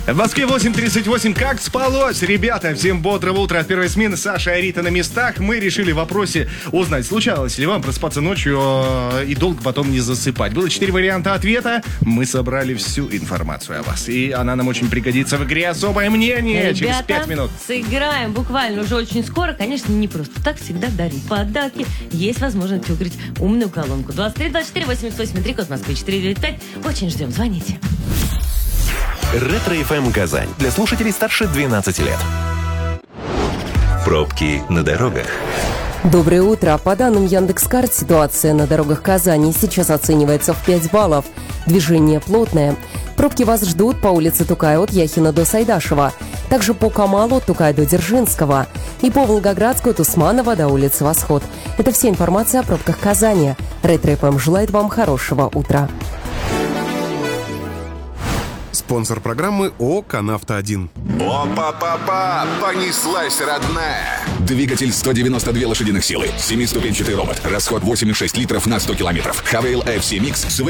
В Москве 8:38. Как спалось? Ребята, всем бодрого утра. От первой смены Саша и Рита на местах. Мы решили в вопросе узнать, случалось ли вам просыпаться ночью и долго потом не засыпать. Было 4 варианта ответа. Мы собрали всю информацию о вас. И она нам очень пригодится в игре «Особое мнение». Ребята, через 5 минут. Сыграем буквально уже очень скоро. Конечно, не просто так всегда дарить подарки. Есть возможность выиграть умную колонку. 23-24-88-3, код Москвы 495. Очень ждем. Звоните. Ретро-ФМ Казань. Для слушателей старше 12 лет. Пробки на дорогах. Доброе утро. По данным Яндекс.Карт, ситуация на дорогах Казани сейчас оценивается в 5 баллов. Движение плотное. Пробки вас ждут по улице Тукая от Яхина до Сайдашева. Также по Камалу от Тукая до Дзержинского. И по Волгоградскую от Усманова до улицы Восход. Это вся информация о пробках Казани. Ретро-ФМ желает вам хорошего утра. Спонсор программы ООО «Канавто-1». Опа-па-па! Понеслась, родная! Двигатель 192 лошадиных силы, 7-ступенчатый робот, расход 8,6 литров на 100 километров. Хавейл FC Mix с